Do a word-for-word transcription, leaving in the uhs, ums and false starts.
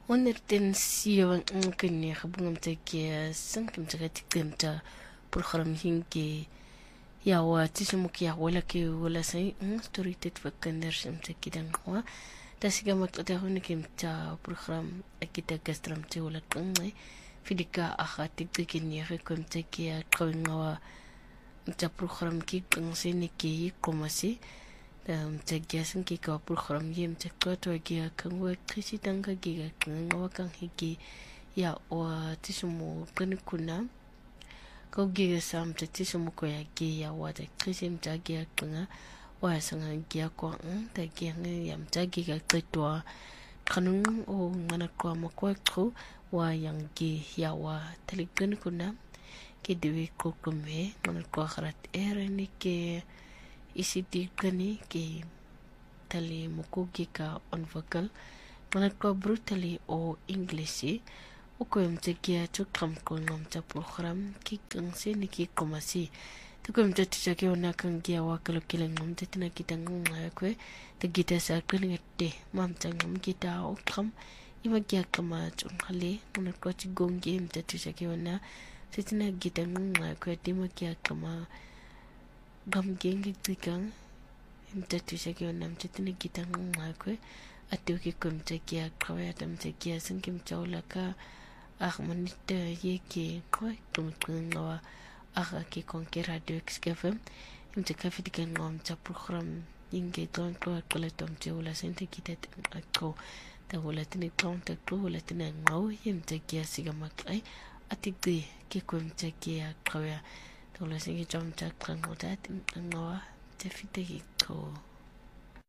ونرتن سيو ممكن يخبون تكي سنكم تكتم تا برخرم هنكي يا واتسمك يا ولا كي ولا سي ستوري تتفكر نرسم تكيدن هو تاسيكا مقطع هنكم تا برخرم أكيد كسترم تي ولا كنغي في ديكا أخا تكتكين يخكم تكي كوين هو تا برخرم كي كنسي نكي كوماسي Mtagiasan ki ka program yem takwato agia kangwa krisi tanga giga kangwa kang hiki ya wa tisumu kanikuna kau giga sam ta tisumu ko ya gi ya wa ta krisi mtagia kanga wa sanga gia ko ang ta gia ngi ya mtagiga twa kanung o ngana ko makwa tro wa yang gi ya wa tali kanikuna ki dewe ko kume ngana ko kharat era ni ke isi tigani ki tali mukugi ka on vocal manat ko brutally o english o ko mtekia to kam ko ngam ta program ki kang se ni ki komasi to ko mte tja ke ona kan gia wa kalo kile ngam te tina kita ngam ko te gita sa kling te mam ta ngam kita o kam ima gia kama chung hale manat ko ti gongi mte tja ke ona te tina gita ngam ko te ma gia kama gam gengi tikang imta tushaki onam chitini kitang ngakwe atuki kumta kia kawaya tamta kia singkim chawla ka ah manita yeki kwa kumtang ngawa ah ki konke radio xkfm imta kafitika ngam cha program inge don kwa kala tomte wala sente kita akko ta wala tini tonta ko wala tini ngaw imta kia sigamak ay atigdi ki kumta kia kawaya Tolong sini jom cakap ngodat ngawa tefite hiko.